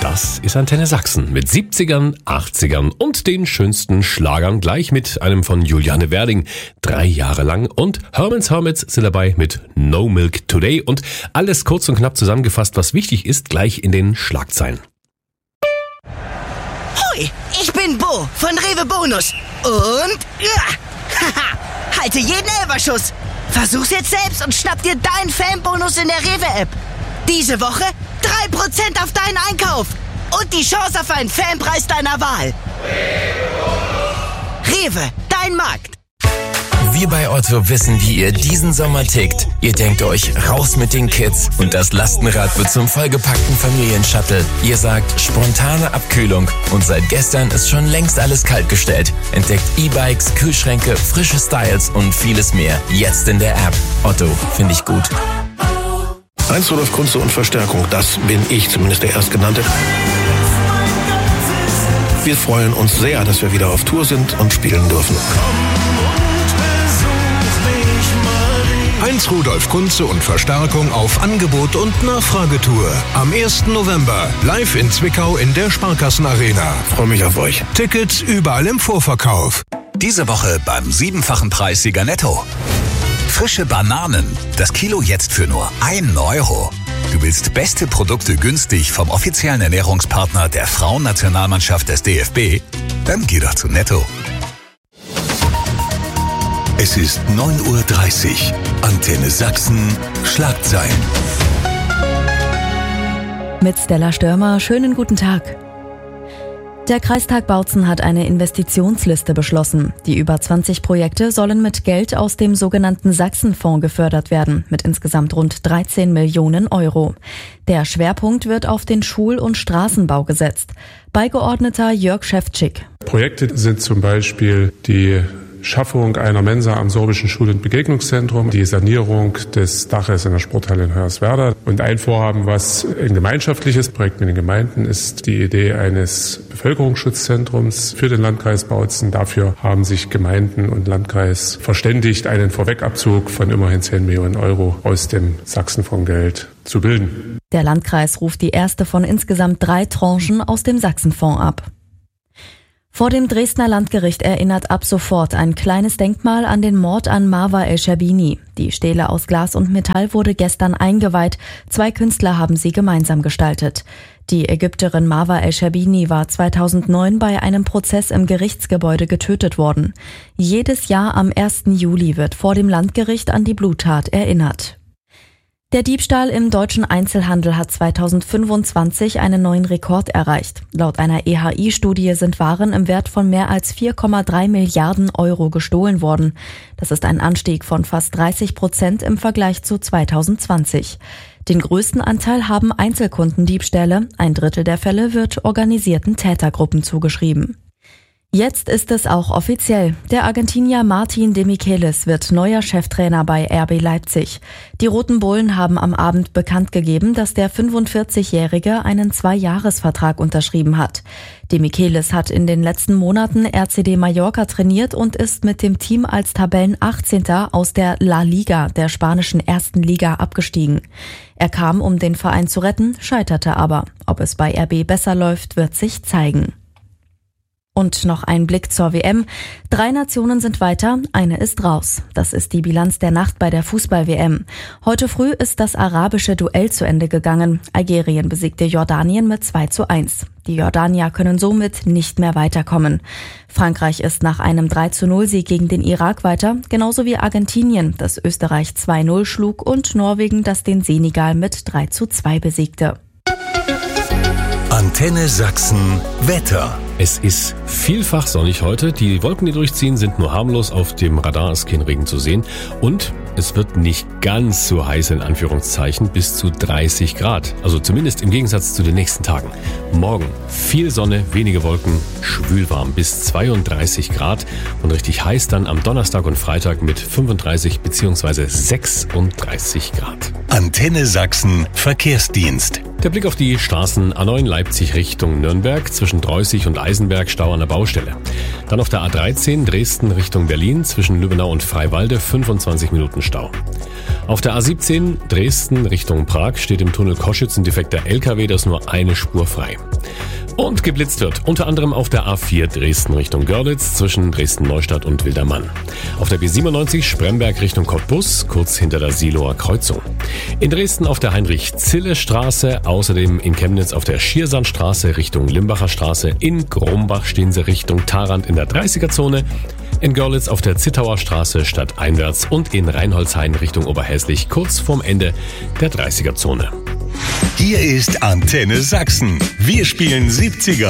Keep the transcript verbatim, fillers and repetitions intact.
Das ist Antenne Sachsen mit siebzigern, achtzigern und den schönsten Schlagern, gleich mit einem von Juliane Werding, drei Jahre lang, und Herman's Hermits sind dabei mit No Milk Today, und alles kurz und knapp zusammengefasst, was wichtig ist, gleich in den Schlagzeilen. Hoi, ich bin Bo von Rewe Bonus und ja, haha, halte jeden Elferschuss. Versuch's jetzt selbst und schnapp dir deinen Fanbonus in der Rewe-App. Diese Woche drei Prozent auf deinen Einkauf und die Chance auf einen Fanpreis deiner Wahl. Rewe, dein Markt. Wir bei Otto wissen, wie ihr diesen Sommer tickt. Ihr denkt euch, raus mit den Kids und das Lastenrad wird zum vollgepackten Familienshuttle. Ihr sagt, spontane Abkühlung, und seit gestern ist schon längst alles kaltgestellt. Entdeckt E-Bikes, Kühlschränke, frische Styles und vieles mehr. Jetzt in der App. Otto, finde ich gut. Heinz Rudolf Kunze und Verstärkung, das bin ich, zumindest der Erstgenannte. Wir freuen uns sehr, dass wir wieder auf Tour sind und spielen dürfen. Heinz Rudolf Kunze und Verstärkung auf Angebot und Nachfragetour. Am ersten November live in Zwickau in der Sparkassenarena. Freue mich auf euch. Tickets überall im Vorverkauf. Diese Woche beim siebenfachen Preissieger Netto. Frische Bananen. Das Kilo jetzt für nur ein Euro. Du willst beste Produkte günstig vom offiziellen Ernährungspartner der Frauennationalmannschaft des D F B? Dann geh doch zu Netto. Es ist neun Uhr dreißig. Antenne Sachsen. Schlagzeilen. Mit Stella Störmer, schönen guten Tag. Der Kreistag Bautzen hat eine Investitionsliste beschlossen. Die über zwanzig Projekte sollen mit Geld aus dem sogenannten Sachsenfonds gefördert werden, mit insgesamt rund dreizehn Millionen Euro. Der Schwerpunkt wird auf den Schul- und Straßenbau gesetzt. Beigeordneter Jörg Schäfczyk. Projekte sind zum Beispiel die Schaffung einer Mensa am sorbischen Schul- und Begegnungszentrum, die Sanierung des Daches in der Sporthalle in Hoyerswerda. Und ein Vorhaben, was ein gemeinschaftliches Projekt mit den Gemeinden ist, die Idee eines Bevölkerungsschutzzentrums für den Landkreis Bautzen. Dafür haben sich Gemeinden und Landkreis verständigt, einen Vorwegabzug von immerhin zehn Millionen Euro aus dem Sachsenfondsgeld zu bilden. Der Landkreis ruft die erste von insgesamt drei Tranchen aus dem Sachsenfonds ab. Vor dem Dresdner Landgericht erinnert ab sofort ein kleines Denkmal an den Mord an Marwa El-Sherbini. Die Stele aus Glas und Metall wurde gestern eingeweiht. Zwei Künstler haben sie gemeinsam gestaltet. Die Ägypterin Marwa El-Sherbini war zweitausendneun bei einem Prozess im Gerichtsgebäude getötet worden. Jedes Jahr am ersten Juli wird vor dem Landgericht an die Bluttat erinnert. Der Diebstahl im deutschen Einzelhandel hat zweitausendfünfundzwanzig einen neuen Rekord erreicht. Laut einer E H I-Studie sind Waren im Wert von mehr als vier Komma drei Milliarden Euro gestohlen worden. Das ist ein Anstieg von fast dreißig Prozent im Vergleich zu zweitausendzwanzig. Den größten Anteil haben Einzelkundendiebstähle. Ein Drittel der Fälle wird organisierten Tätergruppen zugeschrieben. Jetzt ist es auch offiziell. Der Argentinier Martin de Michelis wird neuer Cheftrainer bei R B Leipzig. Die Roten Bullen haben am Abend bekannt gegeben, dass der fünfundvierzigjährige einen Zwei-Jahres-Vertrag unterschrieben hat. De Michelis hat in den letzten Monaten R C D Mallorca trainiert und ist mit dem Team als Tabellenachtzehnter aus der La Liga, der spanischen ersten Liga, abgestiegen. Er kam, um den Verein zu retten, scheiterte aber. Ob es bei R B besser läuft, wird sich zeigen. Und noch ein Blick zur W M. Drei Nationen sind weiter, eine ist raus. Das ist die Bilanz der Nacht bei der Fußball-W M. Heute früh ist das arabische Duell zu Ende gegangen. Algerien besiegte Jordanien mit zwei zu eins. Die Jordanier können somit nicht mehr weiterkommen. Frankreich ist nach einem drei zu null Sieg gegen den Irak weiter, genauso wie Argentinien, das Österreich zwei null schlug, und Norwegen, das den Senegal mit drei zu zwei besiegte. Antenne Sachsen Wetter. Es ist vielfach sonnig heute. Die Wolken, die durchziehen, sind nur harmlos. Auf dem Radar ist kein Regen zu sehen. Und es wird nicht ganz so heiß, in Anführungszeichen, bis zu dreißig Grad. Also zumindest im Gegensatz zu den nächsten Tagen. Morgen viel Sonne, wenige Wolken, schwülwarm bis zweiunddreißig Grad. Und richtig heiß dann am Donnerstag und Freitag mit fünfunddreißig bzw. sechsunddreißig Grad. Antenne Sachsen Verkehrsdienst. Der Blick auf die Straßen A neun Leipzig Richtung Nürnberg, zwischen Dreußig und Eisenberg Stau an der Baustelle. Dann auf der A dreizehn Dresden Richtung Berlin, zwischen Lübbenau und Freiwalde fünfundzwanzig Minuten Stau. Auf der A siebzehn Dresden Richtung Prag steht im Tunnel Koschitz ein defekter L K W, das nur eine Spur frei. Und geblitzt wird, unter anderem auf der A vier Dresden Richtung Görlitz, zwischen Dresden-Neustadt und Wildermann. Auf der B siebenundneunzig Spremberg Richtung Cottbus, kurz hinter der Siloer Kreuzung. In Dresden auf der Heinrich-Zille-Straße, außerdem in Chemnitz auf der Schiersandstraße Richtung Limbacher Straße, in Grumbach stehen sie Richtung Tharandt in der dreißiger-Zone, in Görlitz auf der Zittauer Straße stadteinwärts und in Reinholzhain Richtung Oberhäslich kurz vorm Ende der dreißiger-Zone. Hier ist Antenne Sachsen. Wir spielen siebziger.